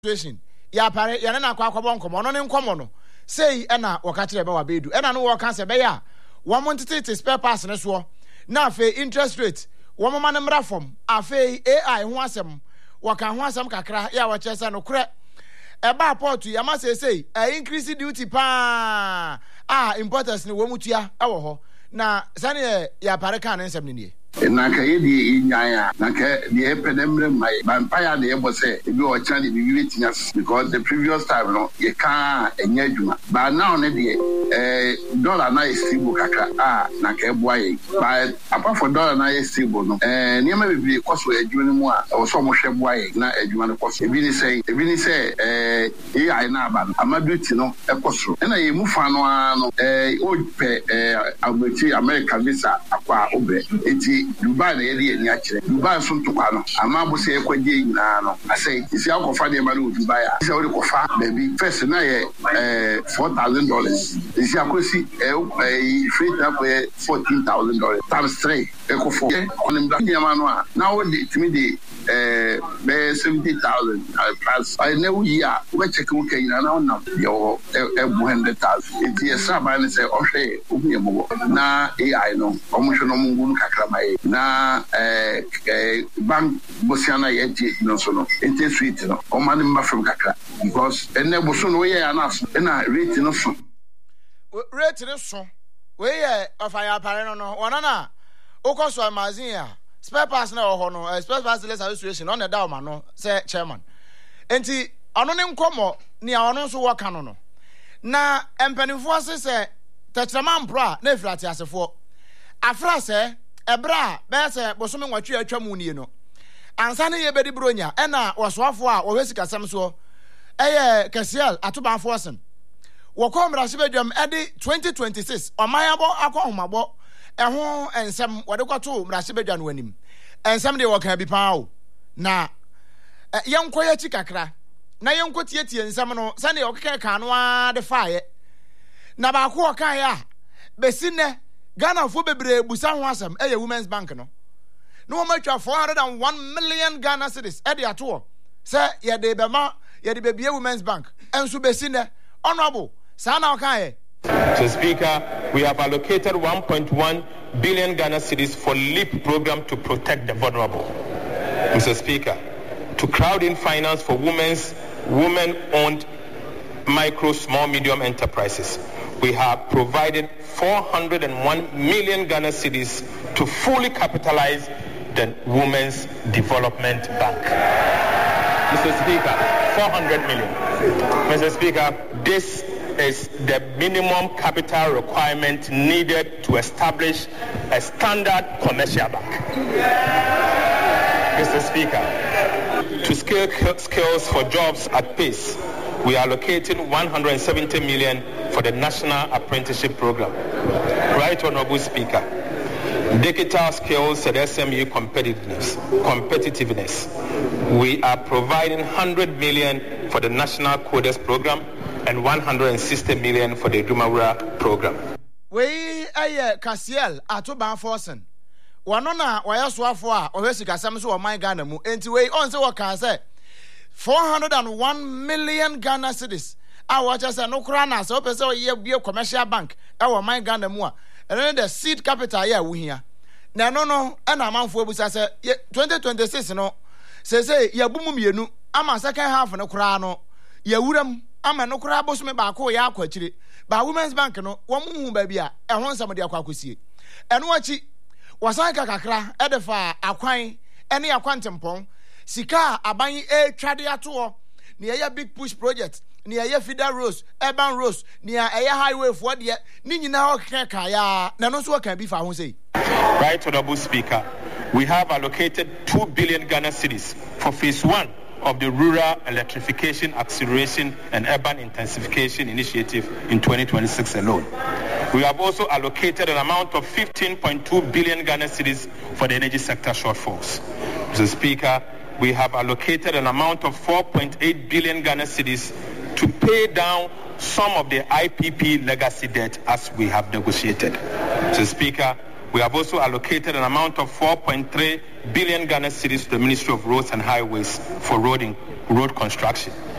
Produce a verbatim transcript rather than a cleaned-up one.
situation ya pare ya na akwa akwa bonkomo no ne nkomo no sei ena woka kire be wa bedu ena no woka se be ya wo montete spare pass ne so na afi interest rate wo mama ne mra fom afi A I ho asem woka ho asem kakra ya wo chese no kure e ba port ya ma se sei e increase duty pa ah importers ni wo mutua e wo ho na sane ya pare kan nsem ne nie na ka yedi nyanya na ka the epidemre mai vampire na ebo say ebi o chan the bibi tinya because the previous time no ye kan enya adwuma but now ne de eh dollar na is stable kaka ah na ka ebo aye but apart from dollar na is stable no eh niam bibi koso adwuma no mu a o so mo hwebo aye na adwuma no koso ebi ni say ebi ni say eh e ai na aba amaduti no ekoso na ye mu fa no ano eh o pe eh abuti America visa akwa obe eti Dubai na yedi eni akire Dubai so ntokwa no ama bo se ekwaje nyina no asai isi akofa de ma no Dubai a isi o de kofa baby first na ye eh four thousand dollars isi akosi eh free tap fourteen thousand dollars times three ekofo onim da nyama no a na wo de timi de eh be seventy thousand plus I know ya we check wo kan na na yo e one hundred thousand iti esa ba ne se o hwe obi emo na A I no omo hwe no mungu kakra mai na eh bank bosiana yeti no so no enti sweet no o man mba from kakra because ene boso no ye ya na so na rate no so rate no so we ye ofaya pare no no wona na ukoso amazin ya spare parts na ho no spare parts less association on the down no say chairman enti ono ne nkomo ni ono so wo ka no no na empanifo ase se techraman pro na efrati asefo afra se ebra be se bosome nwatwe atwamu nie no ansa ne ye bedi bronya e na wosoafo a wo hwesi kasam so eye kasiel atobanfo sen wo komra sibedwam edi twenty twenty-six omayabo akohomabo eho ensem wode kwato mrase bedwa no anim ensem de woka bi paa o na yenkoya chi kakra na yenkotietie ensem no sane okeka ka no a de faaye na ba ko oka ya besine Ghana fo bebre busa ho asem eye Women's Bank no no matwa four hundred one million Ghana cedis e de ato se ye de bema ye de bebie Women's Bank enso besine honorable sana oka ye. Mister Speaker, we have allocated one point one billion Ghana cedis for LEAP program to protect the vulnerable. Mister Speaker, to crowd in finance for women's women-owned micro, small, medium enterprises, we have provided four hundred one million Ghana cedis to fully capitalize the Women's Development Bank. Mister Speaker, four hundred million. Mister Speaker, this is the minimum capital requirement needed to establish a standard commercial bank. Mister Speaker, to scale skills for jobs at pace, we are allocating one hundred seventy million for the National Apprenticeship Program. Right Honorable Speaker, digital skills and S M E competitiveness, competitiveness. We are providing one hundred million for the National Coders Program and one hundred sixty million for the Dumawura program. We aye Kasiel atoban forsen. Wano na waya soafo a ohwesi kasam so o man Ghana mu enti we on se wo kan se four hundred one million Ghana cedis. A watch say no kra na se opese o ye bie commercial bank e wo man Ghana mu a ene the seed capital ya wo hia. Na no no e na manfo abusa se twenty twenty-six no se se ya bumu mienu ama second half no kra no ya wuram ama no kra bosome ba ko ya akwakire ba Women's Bank no wo mu hu ba bia e ho nsam de akwakosie eno achi wasan ka kakra e de fa akwan ene akwantempon sika aban e twade ato ne ya big push project ne ya feeder roads urban roads ne ya highway for de ni nyina o keka ya na no so kan bi fa ho sei. Right Honorable Speaker, we have allocated two billion Ghana cedis for phase one of the Rural Electrification Acceleration and Urban Intensification Initiative in twenty twenty-six alone. We have also allocated an amount of fifteen point two billion Ghana cedis for the energy sector shortfalls. Mister Speaker, we have allocated an amount of four point eight billion Ghana cedis to pay down some of the I P P legacy debt as we have negotiated. Mister Speaker, we have also allocated an amount of four point three billion Ghana cedis to the Ministry of Roads and Highways for roading, road construction.